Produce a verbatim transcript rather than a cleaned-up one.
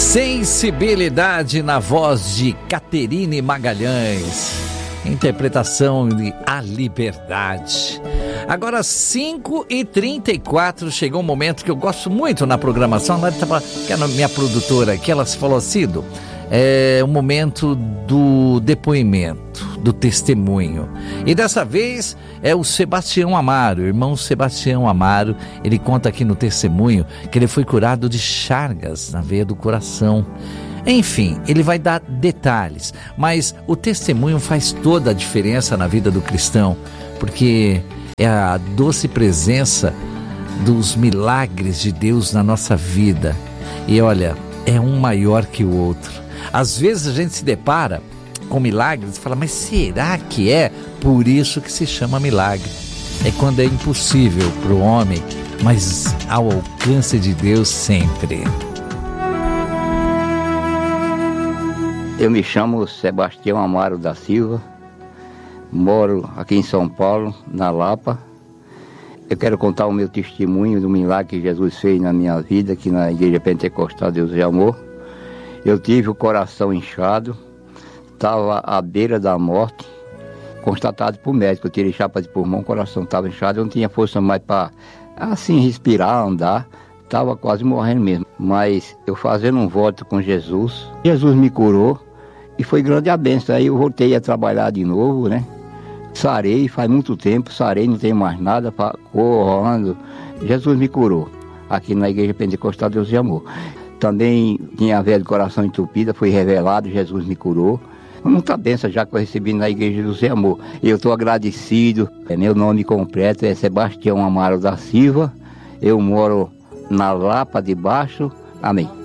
Sensibilidade na voz de Caterine Magalhães. Interpretação de A Liberdade. Agora cinco e trinta e quatro, chegou um momento que eu gosto muito na programação. Ela tava, que é a minha produtora aqui, ela se falou assim, é o momento do depoimento, do testemunho. E dessa vez é o Sebastião Amaro, irmão Sebastião Amaro. Ele conta aqui no testemunho que ele foi curado de chagas na veia do coração. Enfim, ele vai dar detalhes, mas o testemunho faz toda a diferença na vida do cristão, porque é a doce presença dos milagres de Deus na nossa vida. E olha, é um maior que o outro. Às vezes a gente se depara com milagres e fala, mas será que é? Por isso que se chama milagre. É quando é impossível para o homem, mas ao alcance de Deus sempre. Eu me chamo Sebastião Amaro da Silva, moro aqui em São Paulo, na Lapa. Eu quero contar o meu testemunho do milagre que Jesus fez na minha vida, aqui na Igreja Pentecostal Deus de Amor. Eu tive o coração inchado, estava à beira da morte, constatado por médico. Eu tirei chapa de pulmão, o coração estava inchado, eu não tinha força mais para, assim, respirar, andar. Estava quase morrendo mesmo. Mas eu fazendo um voto com Jesus, Jesus me curou. E foi grande a bênção. Aí eu voltei a trabalhar de novo, né? Sarei, faz muito tempo, sarei, não tenho mais nada, correndo. Jesus me curou, aqui na Igreja Pentecostal Deus de Amor. Também tinha a veia do coração entupida, foi revelado, Jesus me curou. Muita bênção já que eu recebi na Igreja Deus de Amor. Eu estou agradecido. Meu nome completo é Sebastião Amaro da Silva. Eu moro na Lapa de Baixo. Amém.